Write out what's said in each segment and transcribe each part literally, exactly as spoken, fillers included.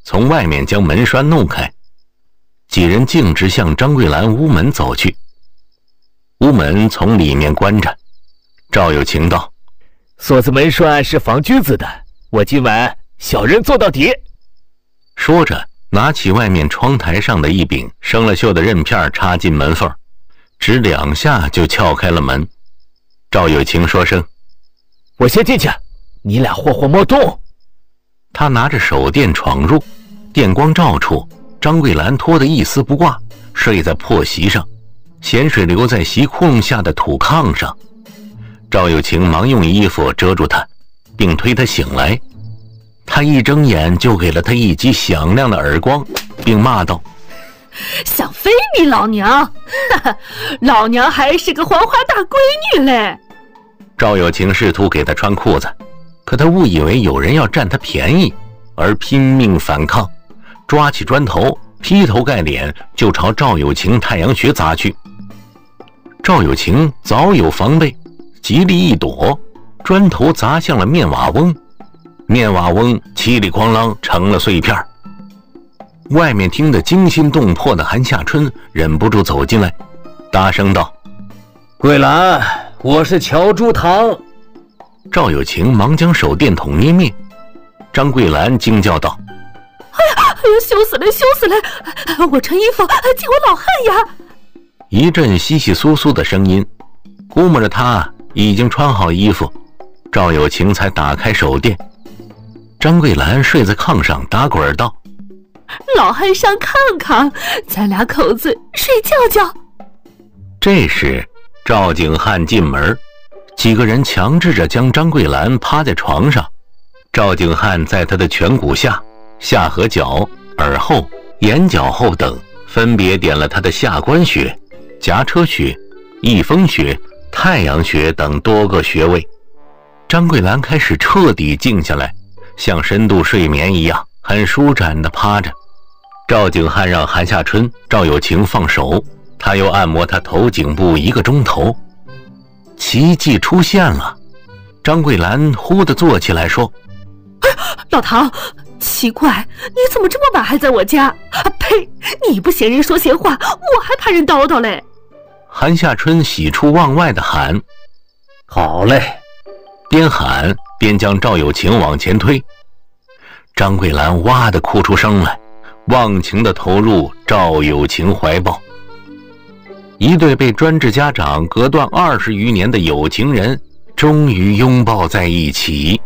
从外面将门栓弄开。几人径直向张桂兰屋门走去。屋门从里面关着。赵有情道： 锁子门栓是防君子的，我今晚小人做到底。 说着拿起外面窗台上的一柄生了锈的刃片插进门缝，只两下就撬开了门。赵有情说声： 我先进去，你俩霍霍莫动。 他拿着手电闯入，电光照处，张桂兰脱得一丝不挂，睡在破席上，咸水流在席窟窿下的土炕上。赵有情忙用衣服遮住她，并推她醒来。他一睁眼就给了她一记响亮的耳光，并骂道： 想非你老娘，哈哈，老娘还是个黄花大闺女嘞。 赵有情试图给她穿裤子，可她误以为有人要占她便宜，而拼命反抗，抓起砖头劈头盖脸就朝赵有情太阳穴砸去。赵有情早有防备，极力一躲，砖头砸向了面瓦翁，面瓦翁叽里哐啷成了碎片。外面听得惊心动魄的韩夏春忍不住走进来，大声道： 桂兰，我是乔朱堂。 赵有情忙将手电筒捏灭。张桂兰惊叫道： 哎呀，哎呀，羞死了，羞死了！我穿衣服，借我老汉呀！ 一阵窸窸窣窣的声音，估摸着他已经穿好衣服，赵有情才打开手电。张桂兰睡在炕上打滚道： 老汉上看看，咱俩口子睡觉觉。 这时赵景汉进门，几个人强制着将张桂兰趴在床上。赵景汉在他的颧骨下、下颌角、耳后、眼角后等分别点了他的下关穴、颊车穴、翳风穴、太阳穴等多个穴位。张桂兰开始彻底静下来，像深度睡眠一样很舒展地趴着。赵景汉让韩夏春、赵有情放手，他又按摩他头颈部一个钟头。奇迹出现了，张桂兰忽地坐起来说： 老唐，奇怪，你怎么这么晚还在我家？啊呸！你不嫌人说闲话，我还怕人叨叨嘞。 韩夏春喜出望外地喊： 好嘞！ 边喊边将赵有情往前推。张桂兰哇地哭出声来，忘情地投入赵有情怀抱。一对被专制家长隔断二十余年的有情人终于拥抱在一起。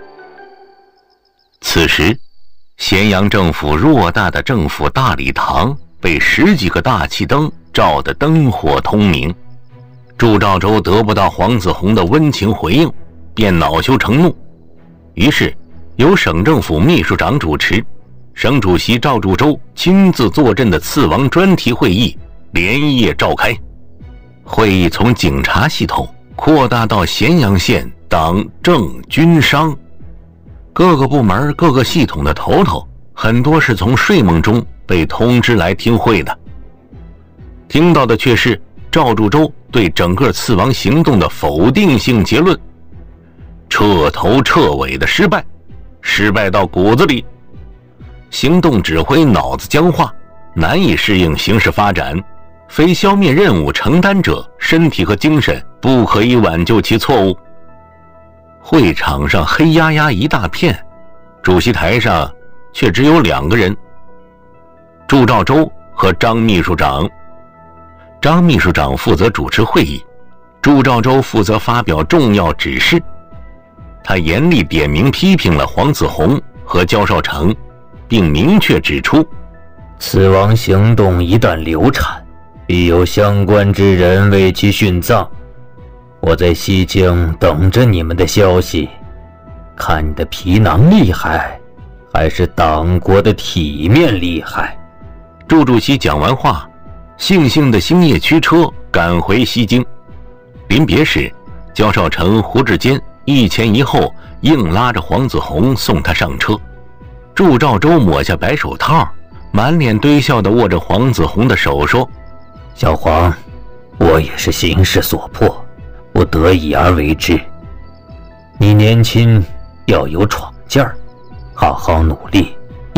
此时咸阳政府偌大的政府大礼堂被十几个大气灯照得灯火通明。祝兆州得不到黄子弘的温情回应，便恼羞成怒，于是由省政府秘书长主持，省主席赵祝州亲自坐镇的刺王专题会议连夜召开。会议从警察系统扩大到咸阳县党政军商，各个部门各个系统的头头很多是从睡梦中被通知来听会的，听到的却是赵祝州对整个刺王行动的否定性结论，彻头彻尾的失败，失败到骨子里。行动指挥脑子僵化，难以适应形势发展，非消灭任务承担者身体和精神不可以挽救其错误。会场上黑压压一大片，主席台上却只有两个人，祝兆州和张秘书长。张秘书长负责主持会议，祝兆州负责发表重要指示。他严厉点名批评了黄子弘和焦少成，并明确指出， 刺王行动一旦流产，必有相关之人为其殉葬。我在西京等着你们的消息，看你的皮囊厉害，还是党国的体面厉害。 祝主席讲完话，悻悻的星夜驱车赶回西京。临别时，焦少成、胡志坚一前一后硬拉着黄子弘送他上车。祝兆州抹下白手套，满脸堆笑地握着黄子弘的手说： 小黄，我也是形势所迫，不得已而为之。你年轻要有闯劲儿，好好努力，